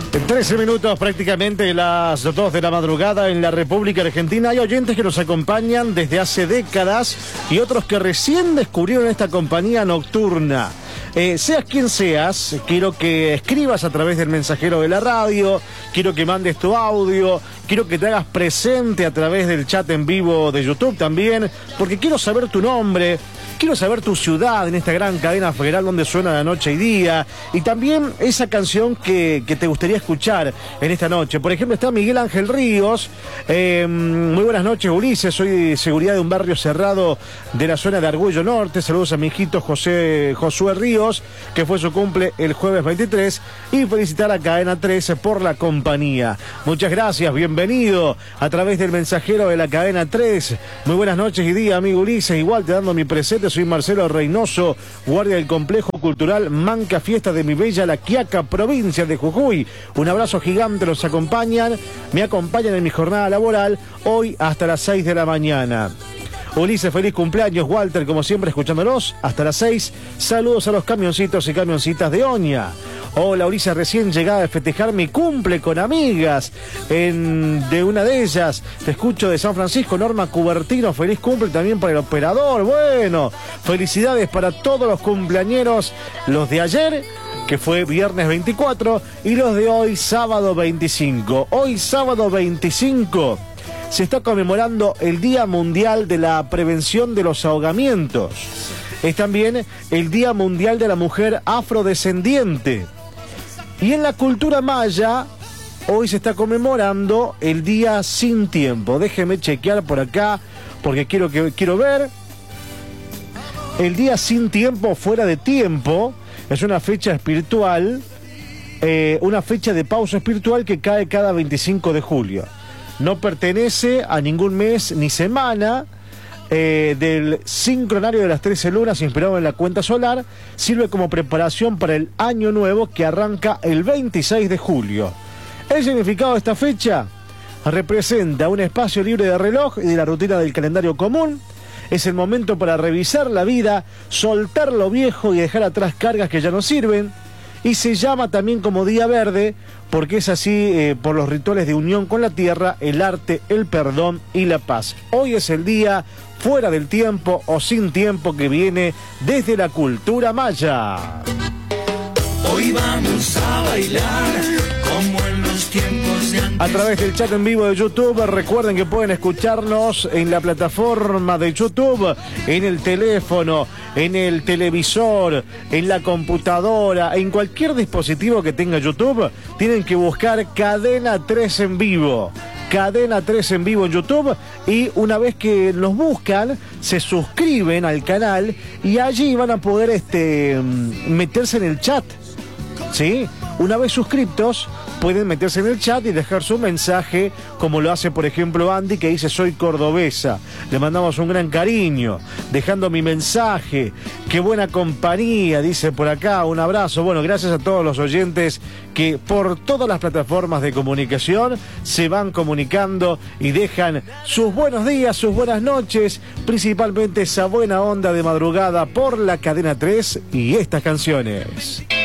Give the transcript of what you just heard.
En 13 minutos, prácticamente las 2 de la madrugada en la República Argentina. Hay oyentes que nos acompañan desde hace décadas y otros que recién descubrieron esta compañía nocturna. Seas quien seas, quiero que escribas a través del mensajero de la radio, quiero que mandes tu audio, quiero que te hagas presente a través del chat en vivo de YouTube también, porque quiero saber tu nombre, quiero saber tu ciudad en esta gran cadena federal donde suena la noche y día, y también esa canción que te gustaría escuchar en esta noche. Por ejemplo, está Miguel Ángel Ríos. Muy buenas noches, Ulises, soy de seguridad de un barrio cerrado de la zona de Argüello Norte. Saludos a mi hijito Josué Ríos, que fue su cumple el jueves 23, y felicitar a Cadena 13 por la compañía. Muchas gracias, bienvenido a través del mensajero de la Cadena 3. Muy buenas noches y día, amigo Ulises, igual te dando mi presente. Soy Marcelo Reynoso, guardia del Complejo Cultural Manca Fiesta de mi bella La Quiaca, provincia de Jujuy. Un abrazo gigante, me acompañan en mi jornada laboral, hoy hasta las 6 de la mañana. Ulises, feliz cumpleaños. Walter, como siempre, escuchándolos hasta las 6. Saludos a los camioncitos y camioncitas de Oña. Hola, Ulises, recién llegada de festejar mi cumple con amigas. De una de ellas, te escucho de San Francisco, Norma Cubertino. Feliz cumple también para el operador. Bueno, felicidades para todos los cumpleañeros, los de ayer, que fue viernes 24, y los de hoy, sábado 25. Hoy, sábado 25, se está conmemorando el Día Mundial de la Prevención de los Ahogamientos. Es también el Día Mundial de la Mujer Afrodescendiente. Y en la cultura maya, hoy se está conmemorando el Día Sin Tiempo. Déjeme chequear por acá, porque quiero ver. El Día Sin Tiempo, fuera de tiempo, es una fecha espiritual, una fecha de pausa espiritual que cae cada 25 de julio. No pertenece a ningún mes ni semana del sincronario de las 13 lunas inspirado en la cuenta solar. Sirve como preparación para el año nuevo que arranca el 26 de julio. El significado de esta fecha representa un espacio libre de reloj y de la rutina del calendario común. Es el momento para revisar la vida, soltar lo viejo y dejar atrás cargas que ya no sirven. Y se llama también como Día Verde porque es así por los rituales de unión con la tierra, el arte, el perdón y la paz. Hoy es el día fuera del tiempo o sin tiempo que viene desde la cultura maya. Hoy vamos a bailar como en los tiempos de antes. A través del chat en vivo de YouTube, recuerden que pueden escucharnos en la plataforma de YouTube, en el teléfono, en el televisor, en la computadora, en cualquier dispositivo que tenga YouTube. Tienen que buscar Cadena 3 en vivo. Cadena 3 en vivo en YouTube, y una vez que los buscan, se suscriben al canal y allí van a poder meterse en el chat, ¿sí? Una vez suscriptos, pueden meterse en el chat y dejar su mensaje, como lo hace, por ejemplo, Andy, que dice: soy cordobesa. Le mandamos un gran cariño, dejando mi mensaje. Qué buena compañía, dice por acá. Un abrazo. Bueno, gracias a todos los oyentes que por todas las plataformas de comunicación se van comunicando y dejan sus buenos días, sus buenas noches, principalmente esa buena onda de madrugada por la Cadena 3 y estas canciones.